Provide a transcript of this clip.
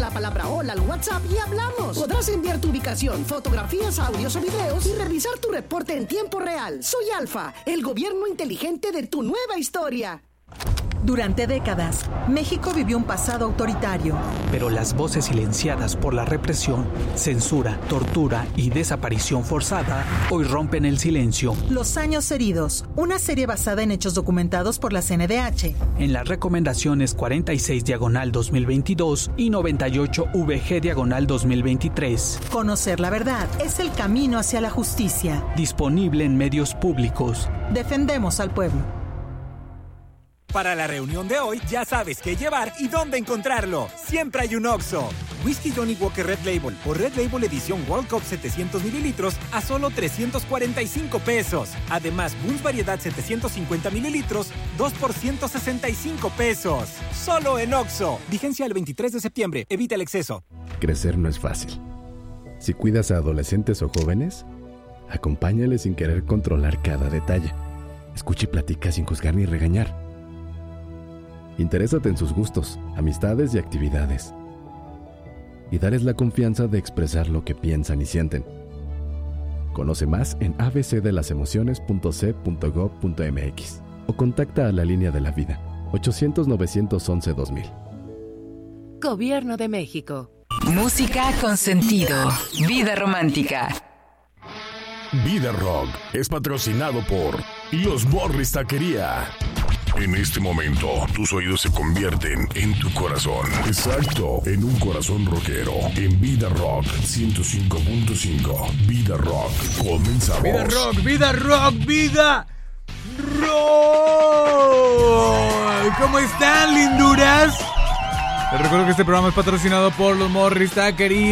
la palabra hola al WhatsApp y hablamos. Podrás enviar tu ubicación, fotografías, audios o videos y revisar tu reporte en tiempo real. Soy Alfa, el gobierno inteligente de tu nueva historia. Durante décadas, México vivió un pasado autoritario. Pero las voces silenciadas por la represión, censura, tortura y desaparición forzada hoy rompen el silencio. Los años heridos, una serie basada en hechos documentados por la CNDH. En las recomendaciones 46/2022 y 98/VG/2023. Conocer la verdad es el camino hacia la justicia. Disponible en medios públicos. Defendemos al pueblo. Para la reunión de hoy, ya sabes qué llevar y dónde encontrarlo. Siempre hay un Oxxo. Whisky Johnny Walker Red Label o Red Label Edición World Cup 700 mililitros a solo 345 pesos. Además, Bulls Variedad 750 mililitros, 2 por 165 pesos. Solo en Oxxo. Vigencia el 23 de septiembre. Evita el exceso. Crecer no es fácil. Si cuidas a adolescentes o jóvenes, acompáñales sin querer controlar cada detalle. Escucha y platica sin juzgar ni regañar. Interésate en sus gustos, amistades y actividades. Y dales la confianza de expresar lo que piensan y sienten. Conoce más en abcdelasemociones.c.gov.mx o contacta a la Línea de la Vida, 800-911-2000. Gobierno de México. Música con sentido. Vida romántica. Vida Rock es patrocinado por Los Morris Taquería. En este momento, tus oídos se convierten en tu corazón. Exacto, en un corazón rockero. En Vida Rock 105.5. Vida Rock. Comenzamos. Vida Rock, Vida Rock, Vida Rock. ¿Cómo están, linduras? Les recuerdo que este programa es patrocinado por Los Morris Taquería.